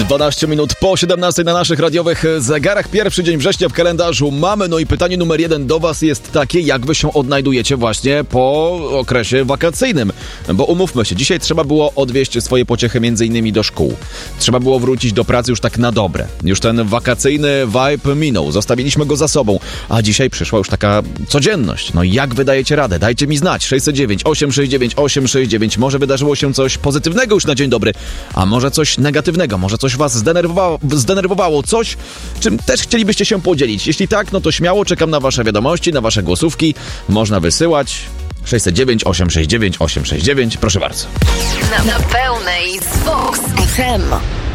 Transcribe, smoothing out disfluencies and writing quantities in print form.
12 minut po 17 na naszych radiowych zegarach. Pierwszy dzień września w kalendarzu mamy. No i pytanie numer 1 do was jest takie, jak wy się odnajdujecie właśnie po okresie wakacyjnym. Bo umówmy się, dzisiaj trzeba było odwieźć swoje pociechy m.in. do szkół. Trzeba było wrócić do pracy już tak na dobre. Już ten wakacyjny vibe minął. Zostawiliśmy go za sobą. A dzisiaj przyszła już taka codzienność. No i jak wy dajecie radę? Dajcie mi znać. 609 869 869. Może wydarzyło się coś pozytywnego już na dzień dobry, a może coś negatywnego, może coś was zdenerwowało, coś, czym też chcielibyście się podzielić. Jeśli tak, no to śmiało czekam na wasze wiadomości, na wasze głosówki. Można wysyłać 609 869 869. Proszę bardzo. Na pełnej z Vox FM.